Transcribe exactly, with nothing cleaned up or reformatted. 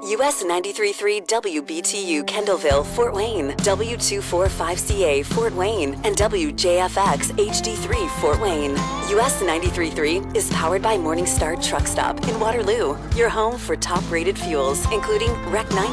U S ninety-three point three W B T U Kendallville, Fort Wayne, W two forty-five C A Fort Wayne, and W J F X H D three Fort Wayne. U S ninety-three point three is powered by Morningstar Truck Stop in Waterloo, your home for top-rated fuels, including Rec ninety.